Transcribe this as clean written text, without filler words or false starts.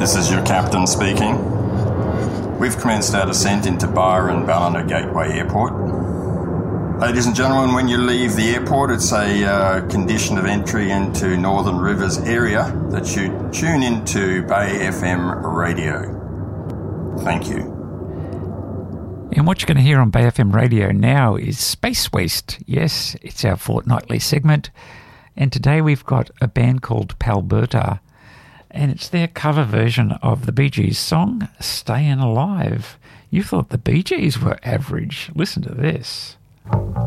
This is your captain speaking. We've commenced our descent into Byron Ballina Gateway Airport. Ladies and gentlemen, when you leave the airport, it's a condition of entry into Northern Rivers area that you tune into Bay FM radio. Thank you. And what you're going to hear on Bay FM radio now is Space Waste. Yes, it's our fortnightly segment. And today we've got a band called Palberta, and it's their cover version of the Bee Gees song, Stayin' Alive. You thought the Bee Gees were average. Listen to this.